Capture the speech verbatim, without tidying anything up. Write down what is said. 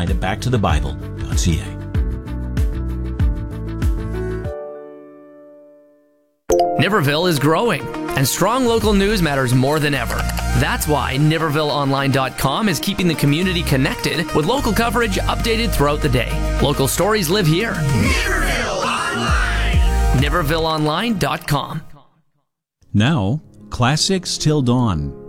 online at back to the bible dot c a. Niverville is growing, and strong local news matters more than ever. That's why Niverville Online dot com is keeping the community connected with local coverage updated throughout the day. Local stories live here. Niverville Online! Niverville Online dot com. Now, Classics Till Dawn.